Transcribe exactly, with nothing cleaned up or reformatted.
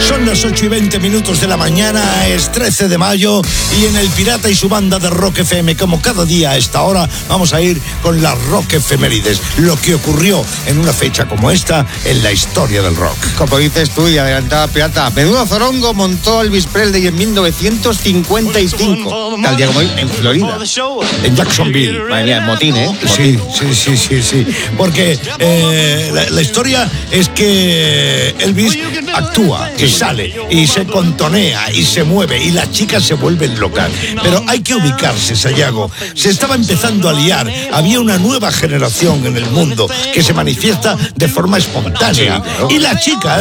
Son las ocho y veinte minutos de la mañana, es trece de mayo, y en El Pirata y su banda de Rock F M, como cada día a esta hora, vamos a ir con las Rock Efemérides, lo que ocurrió en una fecha como esta en la historia del rock. Como dices tú y adelantaba Pirata, menudo zorongo montó Elvis Presley en mil novecientos cincuenta y cinco, tal día como hoy, en Florida. En Jacksonville. Madre mía, motín, ¿eh? Sí, sí, sí, sí, sí. Porque eh, la, la historia es que Elvis actúa, que sale y se contonea y se mueve y las chicas se vuelven locas. Pero hay que ubicarse, Sayago. Se estaba empezando a liar. Había una nueva generación en el mundo que se manifiesta de forma espontánea. Y las chicas